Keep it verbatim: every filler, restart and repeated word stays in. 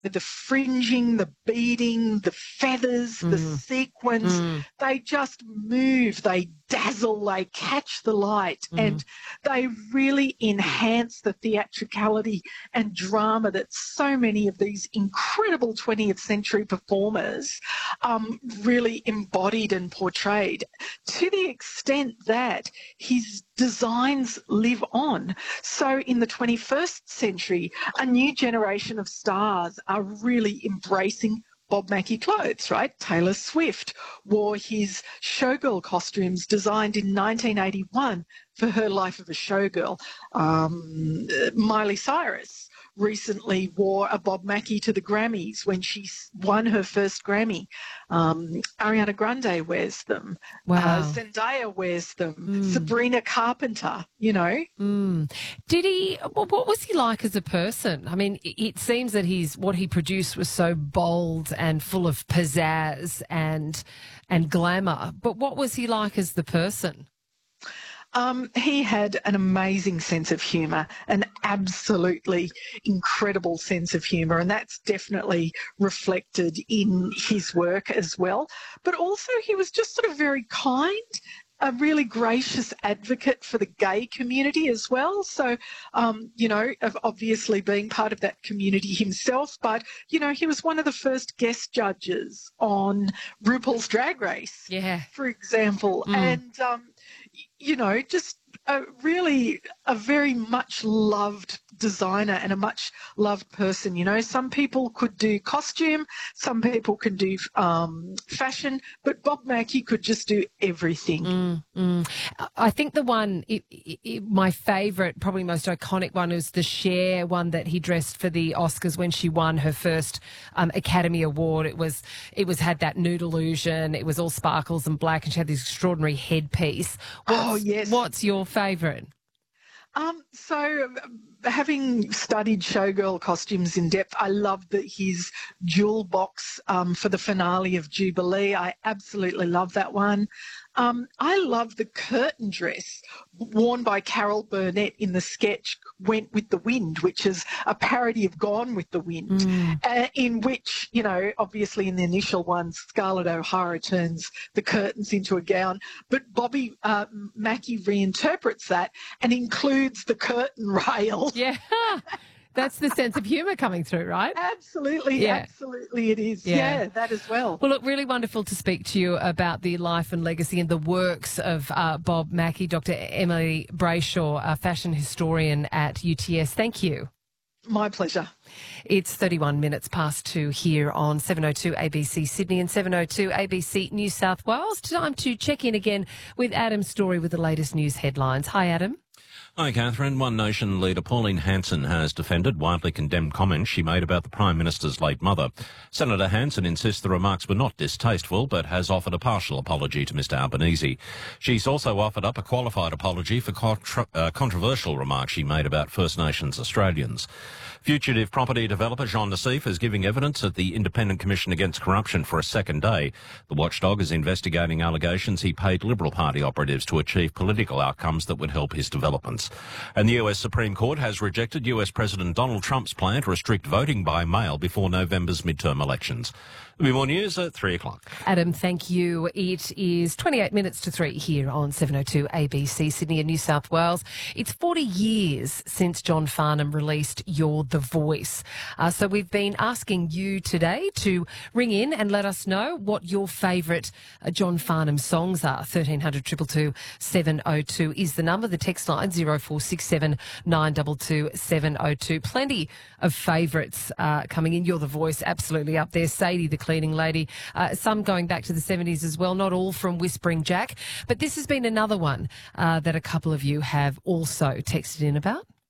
the fringing, the beading, the feathers, Mm. the sequins, Mm. they just move, they dazzle, they catch the light, Mm. and they really enhance the theatricality and drama that so many of these incredible twentieth century performers um, really embodied and portrayed, to the extent that his designs live on. So in the twenty-first century, a new generation of stars are really embracing Bob Mackie clothes, right? Taylor Swift wore his showgirl costumes designed in nineteen eighty-one for her Life of a Showgirl. Um, Miley Cyrus recently wore a Bob Mackie to the Grammys when she won her first Grammy. Um, Ariana Grande wears them. Wow. Uh, Zendaya wears them. Mm. Sabrina Carpenter, you know. Mm. Did he, what was he like as a person? I mean, it seems that he's, what he produced was so bold and full of pizzazz and, and glamour. But what was he like as the person? Um, he had an amazing sense of humour, an absolutely incredible sense of humour, and that's definitely reflected in his work as well. But also he was just sort of very kind, a really gracious advocate for the gay community as well. So, um, you know, of obviously being part of that community himself, but, you know, he was one of the first guest judges on RuPaul's Drag Race, yeah, for example. Mm. And, um, you know, just a really a very much loved designer and a much loved person. You know, some people could do costume, some people can do um, fashion, but Bob Mackie could just do everything. Mm, mm. I think the one, it, it, my favourite, probably most iconic one, was the Cher one that he dressed for the Oscars when she won her first um, Academy Award. It was, it was had that nude illusion. It was all sparkles and black, and she had this extraordinary headpiece. What's, oh yes. What's your favourite? Um, so having studied showgirl costumes in depth, I love that his jewel box um, for the finale of Jubilee. I absolutely love that one. Um, I love the curtain dress worn by Carol Burnett in the sketch Went with the Wind, which is a parody of Gone with the Wind, Mm. uh, in which, you know, obviously in the initial one, Scarlett O'Hara turns the curtains into a gown, but Bobby uh, Mackie reinterprets that and includes the curtain rail. Yeah. That's the sense of humour coming through, right? Absolutely, Yeah. absolutely it is. Yeah. Yeah. that as well. Well, look, really wonderful to speak to you about the life and legacy and the works of uh, Bob Mackie. Doctor Emily Brayshaw, a fashion historian at U T S. Thank you. My pleasure. It's thirty-one minutes past two here on seven oh two A B C Sydney and seven oh two A B C New South Wales. Time to check in again with Adam Story with the latest news headlines. Hi, Adam. Hi, Catherine. One Nation leader Pauline Hanson has defended widely condemned comments she made about the Prime Minister's late mother. Senator Hanson insists the remarks were not distasteful, but has offered a partial apology to Mr Albanese. She's also offered up a qualified apology for contra- uh, controversial remarks she made about First Nations Australians. Fugitive property developer Jean Nassif is giving evidence at the Independent Commission Against Corruption for a second day. The watchdog is investigating allegations he paid Liberal Party operatives to achieve political outcomes that would help his developments. And the U S Supreme Court has rejected U S President Donald Trump's plan to restrict voting by mail before November's midterm elections. There'll be more news at three o'clock. Adam, thank you. It is twenty-eight minutes to three here on seven oh two A B C Sydney and New South Wales. It's forty years since John Farnham released You're the Voice. Uh, so we've been asking you today to ring in and let us know what your favourite uh, John Farnham songs are. thirteen hundred, two two two, seven oh two is the number. The text line zero four six seven, nine two two, seven oh two. Plenty of favourites uh, coming in. You're the Voice, absolutely up there. Sadie, the cleaning lady. Uh, some going back to the seventies as well, not all from Whispering Jack. But this has been another one uh, that a couple of you have also texted in about.